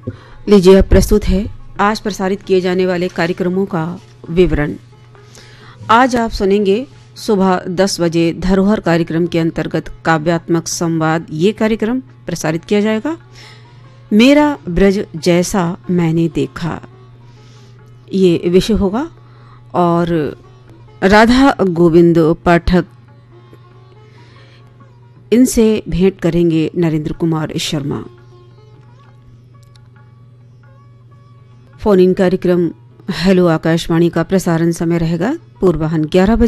लीजिए अब प्रस्तुत है आज प्रसारित किए जाने वाले कार्यक्रमों का विवरण। आज आप सुनेंगे सुबह 10 बजे धरोहर कार्यक्रम के अंतर्गत काव्यात्मक संवाद। ये कार्यक्रम प्रसारित किया जाएगा। मेरा ब्रज जैसा मैंने देखा, ये विषय होगा। और राधा गोविंद पाठक, इनसे भेंट करेंगे नरेंद्र कुमार शर्मा। फोन इन कार्यक्रम हेलो आकाशवाणी का प्रसारण समय रहेगा पूर्वाह्न 11 बजे।